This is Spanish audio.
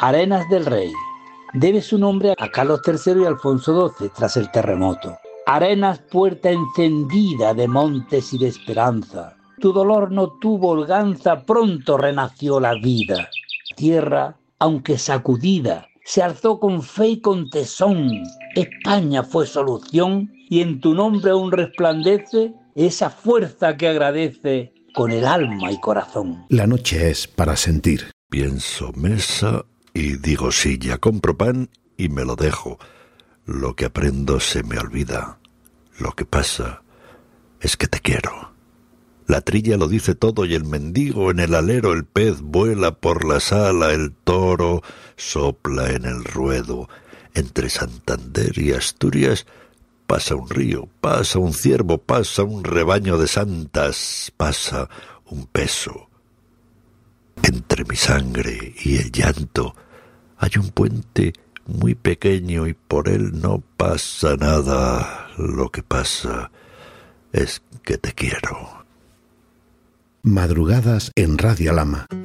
Arenas del Rey debe su nombre a Carlos III y Alfonso XII tras el terremoto. Arenas, puerta encendida de montes y de esperanza. Tu dolor no tuvo holganza, pronto renació la vida. Tierra, aunque sacudida, se alzó con fe y con tesón. España fue solución y en tu nombre aún resplandece esa fuerza que agradece con el alma y corazón. La noche es para sentir. Pienso mesa y digo silla, compro pan y me lo dejo. Lo que aprendo se me olvida. Lo que pasa es que te quiero. La trilla lo dice todo y el mendigo en el alero, el pez vuela por la sala, el toro sopla en el ruedo. Entre Santander y Asturias pasa un río, pasa un ciervo, pasa un rebaño de santas, pasa un peso. Entre mi sangre y el llanto hay un puente muy pequeño y por él no pasa nada. Lo que pasa es que te quiero. Madrugadas en Radio Lama.